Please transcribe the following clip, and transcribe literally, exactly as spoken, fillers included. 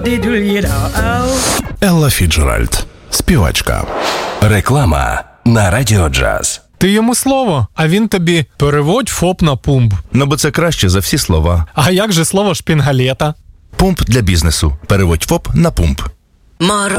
Елла Фіцджеральд, співачка. Реклама на Радіо Джаз. Ти йому слово, а він тобі переводь ФОП на пумп. Ну, бо це краще за всі слова. А як же слово шпінгалета? Пумп для бізнесу. Переводь ФОП на пумп. Мороз.